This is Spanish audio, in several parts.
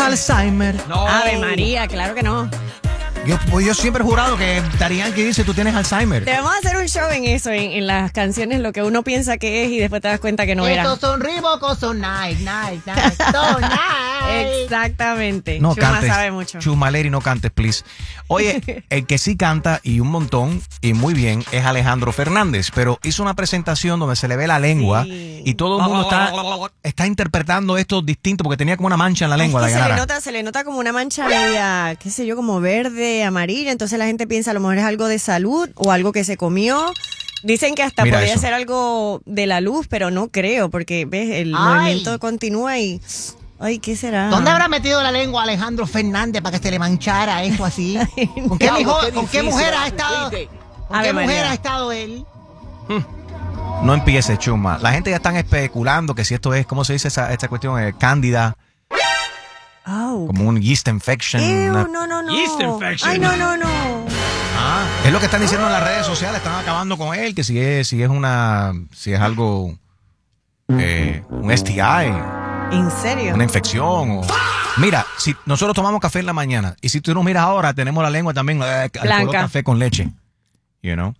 Alzheimer. No. Ave María, claro que no. Yo siempre he jurado que Daddy Yankee dice tú tienes Alzheimer. Debemos hacer un show en eso, en las canciones, lo que uno piensa que es y después te das cuenta que no era. Estos son Reebok, son Nike, son Nike. Exactamente. No Chuma cantes. sabe mucho. Chumaleri, no cantes, please. Oye, el que sí canta y un montón y muy bien es Alejandro Fernández, pero hizo una presentación donde se le ve la lengua Sí. y todo el mundo está interpretando esto distinto porque tenía como una mancha en la lengua. Es que Dayanara. se le nota como una mancha media, qué sé yo, como verde, amarilla. Entonces la gente piensa a lo mejor es algo de salud o algo que se comió. Dicen que hasta Mira podría eso. ser algo de la luz, pero no creo, porque ves, el Ay. movimiento continúa y... Ay, ¿qué será? ¿Dónde habrá metido la lengua Alejandro Fernández para que se le manchara eso así? ¿Con qué, con qué mujer ha estado? ¿Con Ave qué mujer María. ha estado él? No empiece, Chuma. La gente ya están especulando que si esto es, ¿cómo se dice esta cuestión? Cándida, Au. como un yeast infection. Ew, una- no. Yeast infection. Ay, no. Es lo que están diciendo en las redes sociales, están acabando con él, que si es algo, un STI, ¿En serio? una infección. Mira, si nosotros tomamos café en la mañana y si tú nos miras ahora, tenemos la lengua también al color café con leche. You know?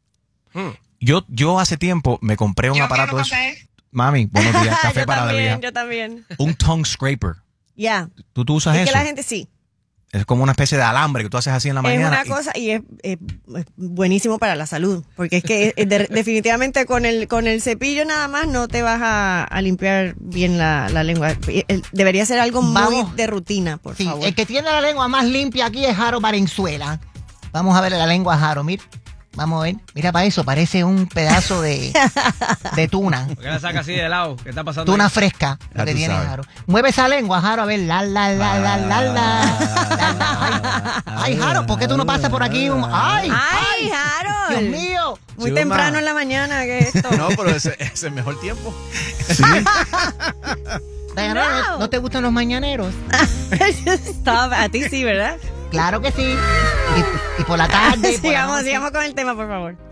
Yo hace tiempo me compré un aparato de eso. Mami, buenos días, café yo para la también, vieja. yo también. Un tongue scraper. Ya. ¿Tú usas Es eso? que la gente sí. Es como una especie de alambre que tú haces así en la Es mañana. una cosa y es buenísimo para la salud, porque es que definitivamente con el cepillo nada más no te vas a limpiar bien la lengua. Debería ser algo muy Vamos. de rutina, por Sí, favor. el que tiene la lengua más limpia aquí es Jaro Valenzuela. Vamos a ver la lengua de Jaro, mira. Vamos a ver. Mira para eso, parece un pedazo de tuna. ¿Por qué la saca así de lado? ¿Qué está pasando? Tuna ahí? fresca, Ya lo que tú tiene sabes. Jaro. Mueve esa lengua, Jaro, a ver. Ay, Jaro, ¿por qué tú no pasas por aquí? ¡Ay! ¡Ay, Harold! ¡Dios mío! Muy Chuma. temprano en la mañana, ¿qué es esto? No, pero ese es el mejor tiempo. Dayanara, ¿no te gustan los mañaneros? Stop. A ti sí, ¿verdad? Claro que sí. Y por la tarde. por la sigamos noche. con el tema, por favor.